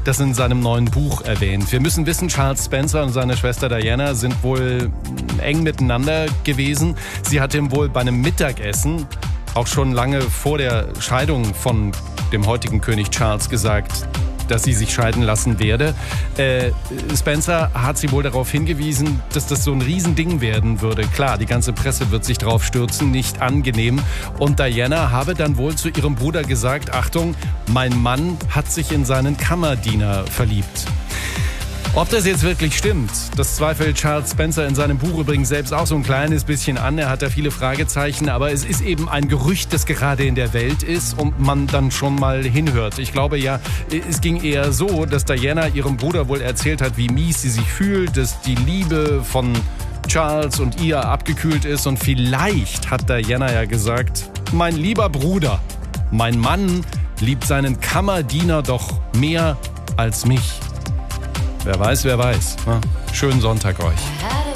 das in seinem neuen Buch erwähnt. Wir müssen wissen, Charles Spencer und seine Schwester Diana sind wohl eng miteinander gewesen. Sie hat ihm wohl bei einem Mittagessen, auch schon lange vor der Scheidung von dem heutigen König Charles, gesagt, dass sie sich scheiden lassen werde. Spencer hat sie wohl darauf hingewiesen, dass das so ein Riesending werden würde. Klar, die ganze Presse wird sich drauf stürzen, nicht angenehm. Und Diana habe dann wohl zu ihrem Bruder gesagt, Achtung, mein Mann hat sich in seinen Kammerdiener verliebt. Ob das jetzt wirklich stimmt, das zweifelt Charles Spencer in seinem Buch übrigens selbst auch so ein kleines bisschen an. Er hat da viele Fragezeichen, aber es ist eben ein Gerücht, das gerade in der Welt ist und man dann schon mal hinhört. Ich glaube ja, es ging eher so, dass Diana ihrem Bruder wohl erzählt hat, wie mies sie sich fühlt, dass die Liebe von Charles und ihr abgekühlt ist und vielleicht hat Diana ja gesagt, mein lieber Bruder, mein Mann liebt seinen Kammerdiener doch mehr als mich. Wer weiß, wer weiß. Schönen Sonntag euch.